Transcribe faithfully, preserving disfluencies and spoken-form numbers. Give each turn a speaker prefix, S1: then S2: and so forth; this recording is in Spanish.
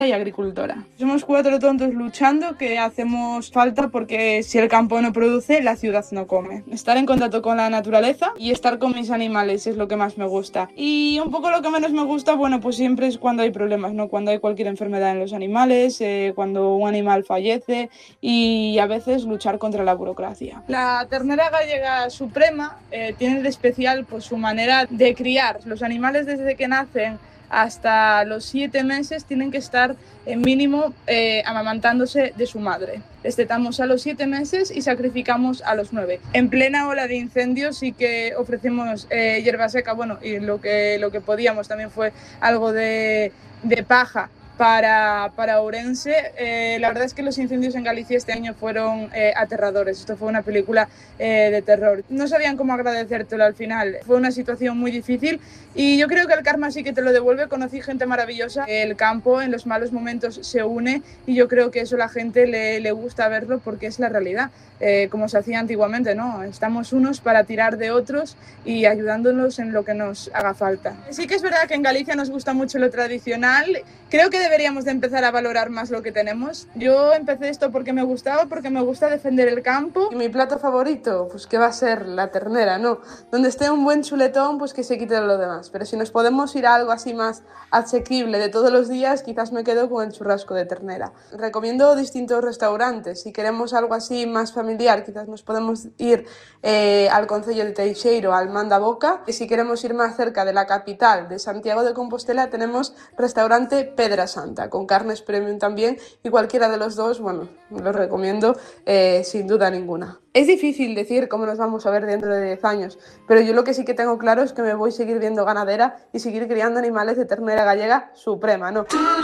S1: y agricultora. Somos cuatro tontos luchando que hacemos falta porque si el campo no produce, la ciudad no come. Estar en contacto con la naturaleza y estar con mis animales es lo que más me gusta. Y un poco lo que menos me gusta, bueno, pues siempre es cuando hay problemas, ¿no? Cuando hay cualquier enfermedad en los animales, eh, cuando un animal fallece y a veces luchar contra la burocracia. La ternera gallega suprema eh, tiene de especial pues su manera de criar. Los animales desde que nacen hasta los siete meses tienen que estar en mínimo eh, amamantándose de su madre. Destetamos a los siete meses y sacrificamos a los nueve. En plena ola de incendios sí que ofrecemos eh, hierba seca, bueno, y lo que, lo que podíamos también fue algo de, de paja para, para Ourense. Eh, la verdad es que los incendios en Galicia este año fueron eh, aterradores. Esto fue una película eh, de terror. No sabían cómo agradecértelo al final. Fue una situación muy difícil y yo creo que el karma sí que te lo devuelve. Conocí gente maravillosa. El campo en los malos momentos se une y yo creo que eso a la gente le, le gusta verlo porque es la realidad. Eh, como se hacía antiguamente, ¿no? Estamos unos para tirar de otros y ayudándonos en lo que nos haga falta. Sí que es verdad que en Galicia nos gusta mucho lo tradicional. Creo que deberíamos de empezar a valorar más lo que tenemos. Yo empecé esto porque me gustaba, porque me gusta defender el campo. ¿Y mi plato favorito? Pues que va a ser la ternera, ¿no? Donde esté un buen chuletón, pues que se quite de lo demás. Pero si nos podemos ir a algo así más asequible de todos los días, quizás me quedo con el churrasco de ternera. Recomiendo distintos restaurantes. Si queremos algo así más familiar, quizás nos podemos ir eh, al concello de Teixeiro, al Manda Boca. Y si queremos ir más cerca de la capital, de Santiago de Compostela, tenemos restaurante Pedra Santa, con carnes premium también, y cualquiera de los dos, bueno, los recomiendo eh, sin duda ninguna. Es difícil decir cómo nos vamos a ver dentro de diez años, pero yo lo que sí que tengo claro es que me voy a seguir viendo ganadera y seguir criando animales de ternera gallega suprema, ¿no?